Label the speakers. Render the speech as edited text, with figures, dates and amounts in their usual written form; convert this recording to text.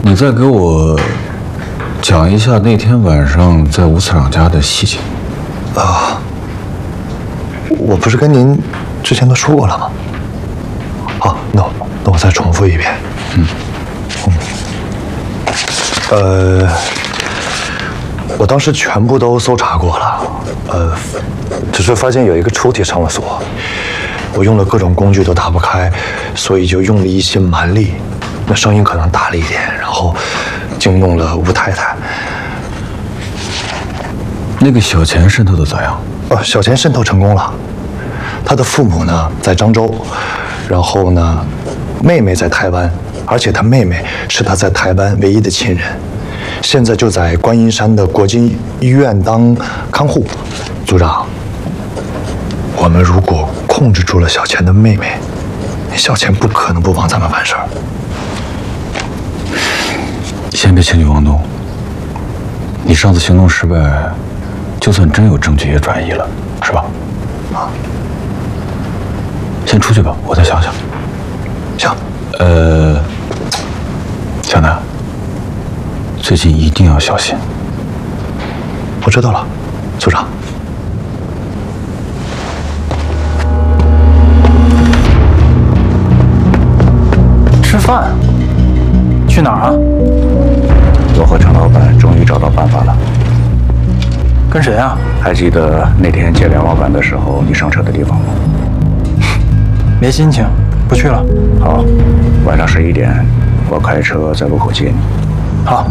Speaker 1: 你再给我讲一下那天晚上在吴次长家的细节。
Speaker 2: 啊，我不是跟您之前都说过了吗？好，那我再重复一遍。我当时全部都搜查过了，只是发现有一个抽屉上了锁，我用了各种工具都打不开，所以就用了一些蛮力，那声音可能大了一点，然后惊动了吴太太。
Speaker 1: 那个小钱渗透的咋样？
Speaker 2: 小钱渗透成功了，他的父母呢在漳州，然后呢，妹妹在台湾，而且他妹妹是他在台湾唯一的亲人。现在就在观音山的国军医院当看护。组长，我们如果控制住了小钱的妹妹，小钱不可能不帮咱们办事儿。
Speaker 1: 先别轻举妄动。你上次行动失败，就算真有证据也转移了，是吧？啊。先出去吧，我再想想。
Speaker 2: 行。
Speaker 1: 小南。最近一定要小心。
Speaker 2: 我知道了，组长。
Speaker 3: 吃饭？去哪儿啊？
Speaker 4: 我和陈老板终于找到办法了。
Speaker 3: 跟谁啊？
Speaker 4: 还记得那天接梁老板的时候你上车的地方吗？
Speaker 3: 没心情，不去了。
Speaker 4: 好，晚上11点，我开车在路口接你。
Speaker 3: 好。